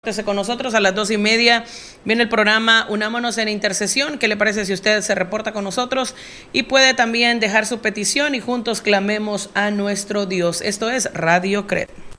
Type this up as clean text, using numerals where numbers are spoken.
Con nosotros a las 2:30 viene el programa Unámonos en Intercesión. ¿Qué le parece si usted se reporta con nosotros y puede también dejar su petición y juntos clamemos a nuestro Dios? Esto es Radio CRED.